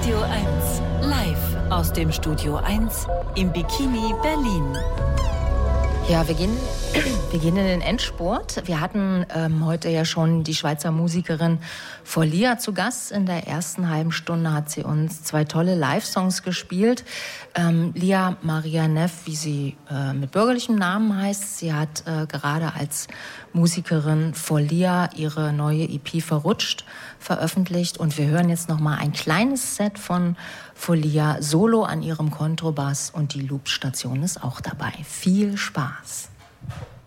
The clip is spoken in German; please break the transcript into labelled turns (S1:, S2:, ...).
S1: Radio 1, live aus dem Studio 1 im Bikini Berlin.
S2: Ja, wir gehen in den Endspurt. Wir hatten heute ja schon die Schweizer Musikerin Folia zu Gast. In der ersten halben Stunde hat sie uns 2 tolle Live-Songs gespielt. Lia Maria Neff, wie sie mit bürgerlichem Namen heißt. Sie hat gerade als Musikerin Folia ihre neue EP Verrutscht veröffentlicht. Und wir hören jetzt noch mal ein kleines Set von Folia solo an ihrem Kontrabass. Und die Loop-Station ist auch dabei. Viel Spaß!